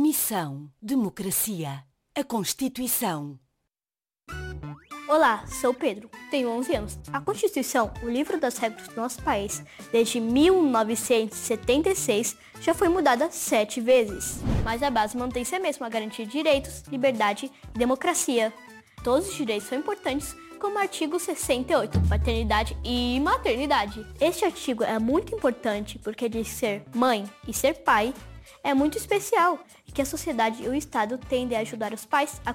Missão Democracia. A Constituição. Olá, sou Pedro, tenho 11 anos. A Constituição, o livro das regras do nosso país, desde 1976, já foi mudada 7 vezes. Mas a base mantém-se a mesma, garantir direitos, liberdade e democracia. Todos os direitos são importantes, como o artigo 68, paternidade e maternidade. Este artigo é muito importante porque diz que ser mãe e ser pai é muito especial e que a sociedade e o Estado tendem a ajudar os pais a